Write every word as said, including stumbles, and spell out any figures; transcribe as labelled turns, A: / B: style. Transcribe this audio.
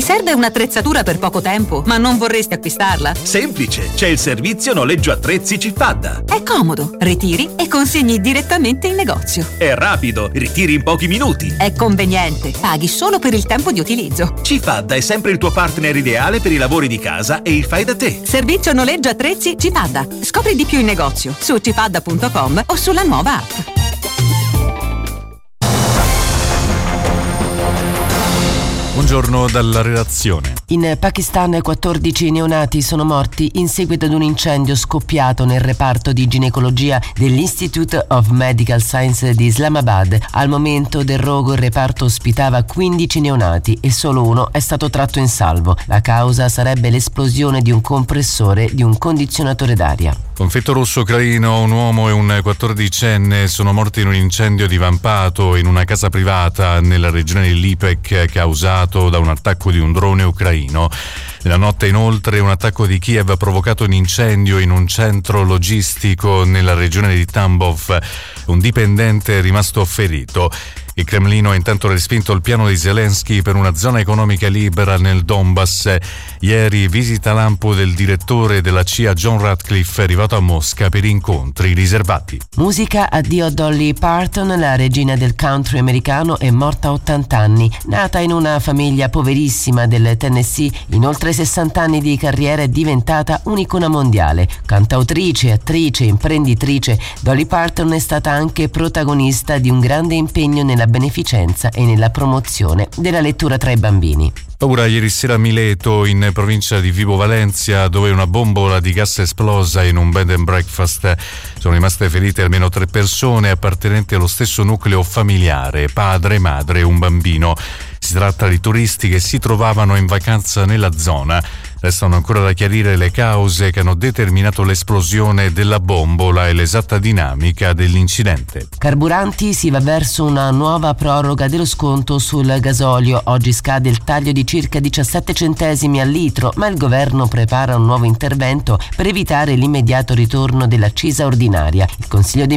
A: serve un'attrezzatura per poco tempo, ma non vorresti acquistarla?
B: Semplice, c'è il servizio noleggio attrezzi Cifadda.
A: È comodo, ritiri e consegni direttamente in negozio.
B: È rapido, ritiri in pochi minuti.
A: È conveniente, paghi solo per il tempo di utilizzo.
B: Cifadda è sempre il tuo partner ideale per i lavori di casa e il fai da te.
A: Servizio noleggio attrezzi Cifadda. Scopri di più in negozio su cifadda punto com o sulla nuova app.
C: Buongiorno dalla redazione.
D: In Pakistan quattordici neonati sono morti in seguito ad un incendio scoppiato nel reparto di ginecologia dell'Institute of Medical Science di Islamabad. Al momento del rogo il reparto ospitava quindici neonati e solo uno è stato tratto in salvo. La causa sarebbe l'esplosione di un compressore di un condizionatore d'aria.
C: Conflitto russo ucraino, un uomo e un quattordicenne sono morti in un incendio divampato in una casa privata nella regione di Lipetsk causato da un attacco di un drone ucraino. Nella notte inoltre un attacco di Kiev ha provocato un incendio in un centro logistico nella regione di Tambov. Un dipendente è rimasto ferito. Il Cremlino ha intanto respinto il piano di Zelensky per una zona economica libera nel Donbass. Ieri visita lampo del direttore della C I A John Ratcliffe, arrivato a Mosca per incontri riservati.
D: Musica, addio a Dolly Parton, la regina del country americano è morta a ottanta anni. Nata in una famiglia poverissima del Tennessee, in oltre sessanta anni di carriera è diventata un'icona mondiale. Cantautrice, attrice, imprenditrice, Dolly Parton è stata anche protagonista di un grande impegno nella beneficenza e nella promozione della lettura tra i bambini.
C: Paura ieri sera a Mileto, in provincia di Vibo Valentia, dove una bombola di gas è esplosa in un bed and breakfast. Sono rimaste ferite almeno tre persone appartenenti allo stesso nucleo familiare, padre, madre e un bambino. Si tratta di turisti che si trovavano in vacanza nella zona. Restano ancora da chiarire le cause che hanno determinato l'esplosione della bombola e l'esatta dinamica dell'incidente.
D: Carburanti, si va verso una nuova proroga dello sconto sul gasolio. Oggi scade il taglio di circa diciassette centesimi al litro, ma il governo prepara un nuovo intervento per evitare l'immediato ritorno dell'accisa ordinaria. Il Consiglio dei